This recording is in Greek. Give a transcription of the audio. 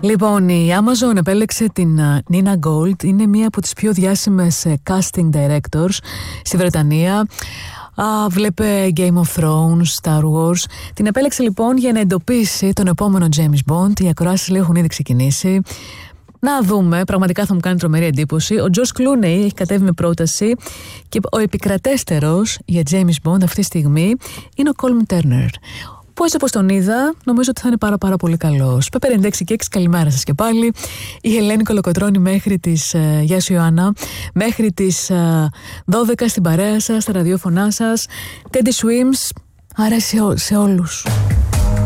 Λοιπόν, η Amazon επέλεξε την Nina Gold. Είναι μία από τις πιο διάσημες casting directors στη Βρετανία. Βλέπε Game of Thrones, Star Wars. Την επέλεξε λοιπόν για να εντοπίσει τον επόμενο James Bond. Οι ακροάσεις λέει έχουν ήδη ξεκινήσει. Να δούμε, πραγματικά θα μου κάνει τρομερή εντύπωση. Ο George Clooney έχει κατέβει με πρόταση και ο επικρατέστερος για James Bond αυτή τη στιγμή είναι ο Colm Turner. Που έτσι όπως τον είδα, νομίζω ότι θα είναι πάρα πολύ καλός. Πέπερ 96 και 6, καλημέρα σας και πάλι. Η Ελένη Κολοκοτρώνη μέχρι τις... Γεια σου Ιωάννα. Μέχρι τις 12 στην παρέα σας, στα ραδιόφωνά σας. Teddy Swims, αρέσει σε όλους.